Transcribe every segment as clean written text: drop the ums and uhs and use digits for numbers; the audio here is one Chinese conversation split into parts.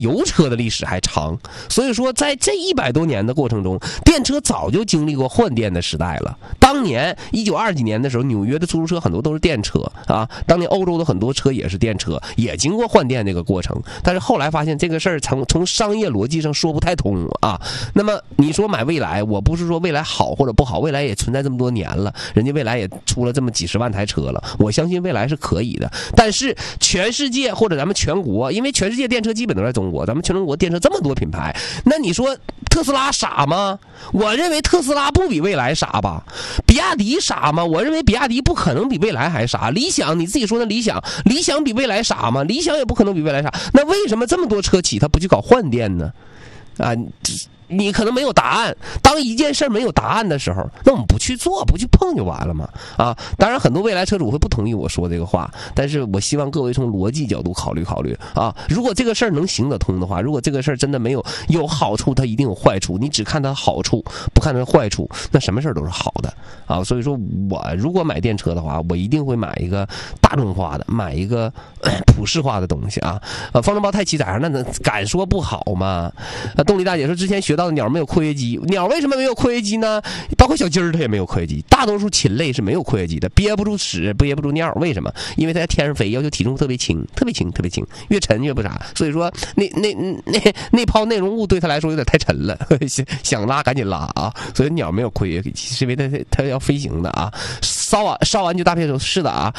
油车的历史还长。所以说在这100多年的过程中，电车早就经历过换电的时代了。当年1920几年的时候，纽约的出租车很多都是电车啊，当年欧洲的很多车也是电车，也经过换电这个过程。但是后来发现这个事儿从商业逻辑上说不太通啊。那么你说买蔚来，我不是说蔚来好或者不好，蔚来也存在这么多年了，人家蔚来也出了这么几十万台车了，我相信蔚来是可以的。但是全世界或者咱们全国，因为全世界电车基本都在中国，咱们全中国电车这么多品牌，那你说特斯拉傻吗？我认为特斯拉不比蔚来傻吧。比亚迪傻吗？我认为比亚迪不可能比蔚来还傻。理想，你自己说的理想比蔚来傻吗？理想也不可能比蔚来傻。那为什么这么多车企它不去搞换电呢？啊，你可能没有答案。当一件事没有答案的时候，那我们不去做，不去碰就完了嘛。啊，当然很多蔚来车主会不同意我说这个话，但是我希望各位从逻辑角度考虑考虑啊。如果这个事儿能行得通的话，如果这个事儿真的没有好处，它一定有坏处。你只看它好处，不看它坏处，那什么事儿都是好的啊。所以说我如果买电车的话，我一定会买一个大众化的，买一个普世化的东西啊。方程包太七载上，那敢说不好吗？动力大姐说之前学到的鸟没有括约肌，鸟为什么没有括约肌呢？包括小鸡儿它也没有括约肌，大多数禽类是没有括约肌的，憋不住屎，憋不住尿，为什么？因为它在天上飞，要求体重特别轻，特别轻，特别轻，越沉越不啥。所以说那泡内容物对它来说有点太沉了，想拉赶紧拉啊。所以鸟没有括约肌，是因为它要飞行的啊。烧完就大片手是的啊，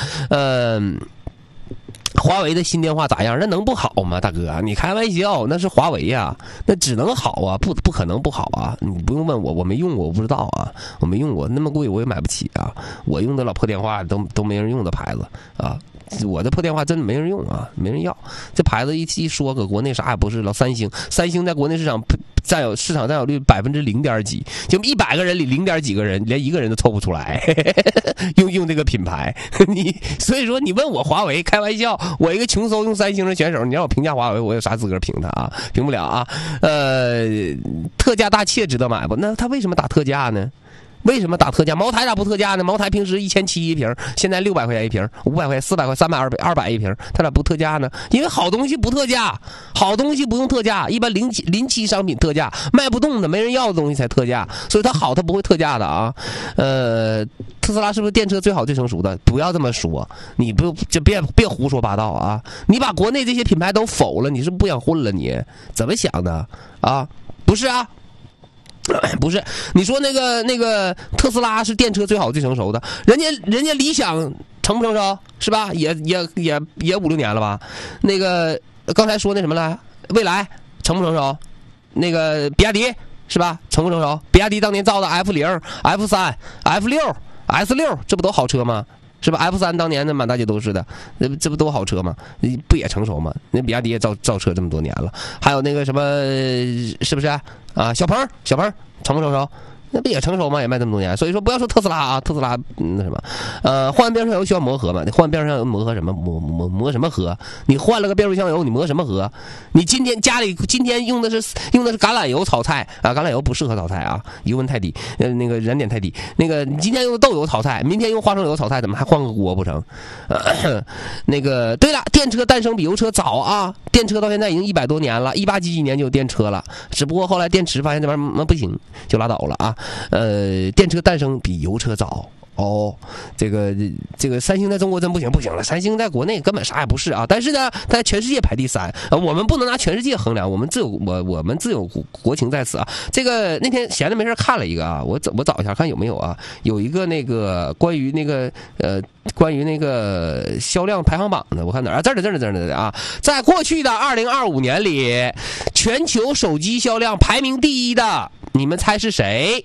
华为的新电话咋样？那能不好吗，大哥？你开玩笑，那是华为呀，那只能好啊，不可能不好啊！你不用问我，我没用过，我不知道啊，我没用过，那么贵我也买不起啊！我用的老破电话都没人用的牌子啊，我的破电话真的没人用啊，没人要。这牌子一说，搁国内啥也不是。老三星在国内市场占有率0.几，就100个人里0点几个人，连一个人都凑不出来用这个品牌。所以说你问我华为，开玩笑，我一个穷搜用三星的选手，你让我评价华为，我有啥资格评他啊？评不了啊。特价大切值得买不？那他为什么打特价呢？为什么打特价？茅台咋不特价呢？茅台平时1700一瓶，现在600块钱一瓶，500块、400块、300、200一瓶，它咋不特价呢？因为好东西不特价，好东西不用特价，一般临期商品特价，卖不动的、没人要的东西才特价，所以它好，它不会特价的啊。特斯拉是不是电车最好最成熟的？不要这么说，你别胡说八道啊！你把国内这些品牌都否了，你是不想混了？你怎么想的啊？不是啊。不是，你说那个特斯拉是电车最好最成熟的，人家理想成不成熟是吧？也5-6年了吧？那个刚才说那什么了，蔚来成不成熟？那个比亚迪是吧？成不成熟？比亚迪当年造的 F0、F3、F6、S6，这不都好车吗？是吧 ？F3当年的满大街都是的，这不都好车吗？不也成熟吗？那比亚迪也造车这么多年了，还有那个什么，是不是啊？小鹏成不成熟？那不也成熟吗？也卖这么多年，所以说不要说特斯拉啊，特斯拉那什么，换变速箱油需要磨合吗？你换变速箱油磨合什么？磨什么合？你换了个变速箱油，你磨什么合？你家里今天用的是橄榄油炒菜啊，橄榄油不适合炒菜啊，油温太低，那个燃点太低。那个你今天用豆油炒菜，明天用花生油炒菜，怎么还换个锅不成？那个对了，电车诞生比油车早啊，电车到现在已经100多年了，18几年就有电车了，只不过后来电池发现这玩意儿不行，就拉倒了啊。电车诞生比油车早哦。这个三星在中国真不行了，三星在国内根本啥也不是啊。但是呢，它在全世界排第3，我们不能拿全世界衡量，我们自有国情在此啊。这个那天闲着没事看了一个啊，我找一下看有没有啊，有一个那个关于那个销量排行榜的，我看哪儿啊？这儿啊，在过去的2025年里，全球手机销量排名第1的。你们猜是谁？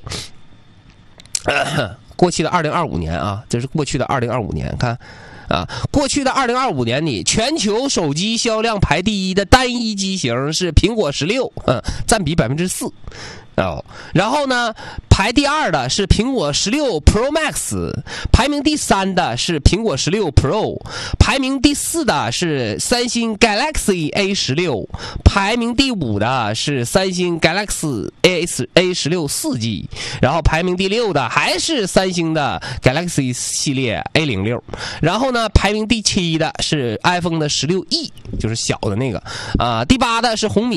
过去的2025年啊，这是过去的2025年，看啊，过去的2025年里，全球手机销量排第1的单一机型是苹果16，占比4%。 然后呢，排第2的是苹果16 Pro Max， 排名第3的是苹果16 Pro， 排名第4的是三星 Galaxy A16， 排名第5的是三星 Galaxy A16 4G， 然后排名第6的还是三星的 Galaxy 系列 A06， 然后呢，排名第7的是 iPhone 的16E， 就是小的那个，第8的是红米